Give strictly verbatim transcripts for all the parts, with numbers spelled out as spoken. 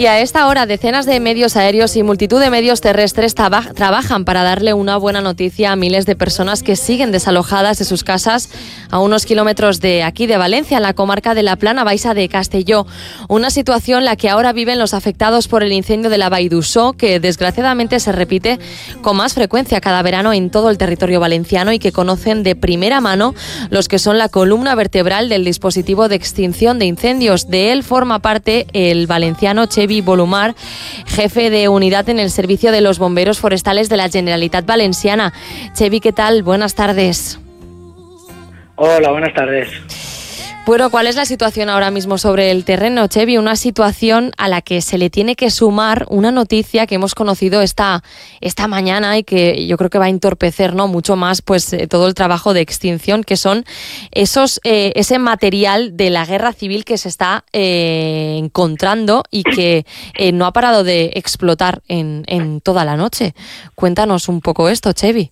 Y a esta hora, decenas de medios aéreos y multitud de medios terrestres traba- trabajan para darle una buena noticia a miles de personas que siguen desalojadas de sus casas a unos kilómetros de aquí, de Valencia, en la comarca de la Plana Baixa de Castelló. Una situación la que ahora viven los afectados por el incendio de la Vall d'Uixó, que desgraciadamente se repite con más frecuencia cada verano en todo el territorio valenciano y que conocen de primera mano los que son la columna vertebral del dispositivo de extinción de incendios. De él forma parte el valenciano Xevi Bolumar, jefe de unidad en el Servicio de los Bomberos Forestales de la Generalitat Valenciana. Xevi, ¿qué tal? Buenas tardes. Hola, buenas tardes. Bueno, ¿cuál es la situación ahora mismo sobre el terreno, Xevi? Una situación a la que se le tiene que sumar una noticia que hemos conocido esta, esta mañana y que yo creo que va a entorpecer, ¿no?, mucho más pues eh, todo el trabajo de extinción, que son esos eh, ese material de la guerra civil que se está eh, encontrando y que eh, no ha parado de explotar en, en toda la noche. Cuéntanos un poco esto, Xevi.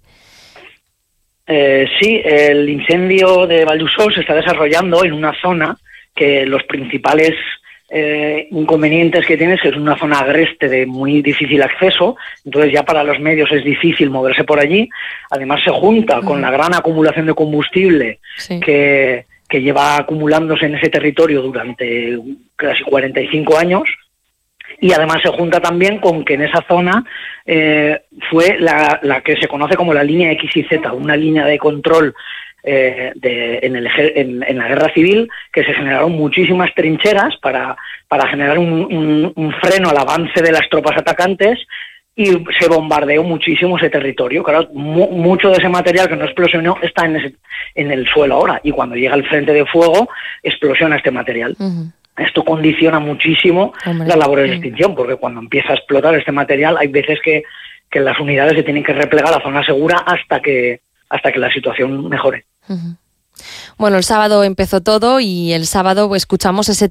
Eh, sí, el incendio de Vall d'Uixó se está desarrollando en una zona que los principales eh, inconvenientes que tiene es que es una zona agreste de muy difícil acceso, entonces ya para los medios es difícil moverse por allí. Además se junta con la gran acumulación de combustible sí. que, que lleva acumulándose en ese territorio durante casi cuarenta y cinco años. Y además se junta también con que en esa zona eh, fue la, la que se conoce como la línea X y Z, una línea de control eh, de, en, el, en, en la guerra civil, que se generaron muchísimas trincheras para, para generar un, un, un freno al avance de las tropas atacantes, y se bombardeó muchísimo ese territorio. Claro, mu mucho de ese material que no explosionó está en, ese, en el suelo ahora, y cuando llega el frente de fuego explosiona este material. Uh-huh. Esto condiciona muchísimo Hombre. las labores de extinción, porque cuando empieza a explotar este material hay veces que, que las unidades se tienen que replegar a zona segura hasta que, hasta que la situación mejore. Uh-huh. Bueno, el sábado empezó todo y el sábado escuchamos ese